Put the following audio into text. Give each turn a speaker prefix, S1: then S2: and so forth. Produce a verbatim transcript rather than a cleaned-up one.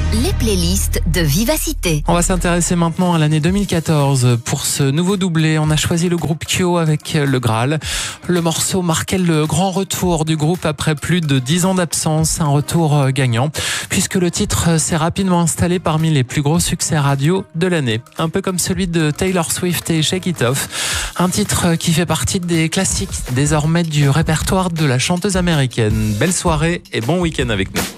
S1: Les playlists de Vivacité.
S2: On va s'intéresser maintenant à l'année deux mille quatorze. Pour ce nouveau doublé, on a choisi le groupe Kyo avec Le Graal. Le morceau marquait le grand retour du groupe après plus de dix ans d'absence, un retour gagnant, puisque le titre s'est rapidement installé parmi les plus gros succès radio de l'année. Un peu comme celui de Taylor Swift et Shake It Off. Un titre qui fait partie des classiques désormais du répertoire de la chanteuse américaine. Belle soirée et bon week-end avec nous.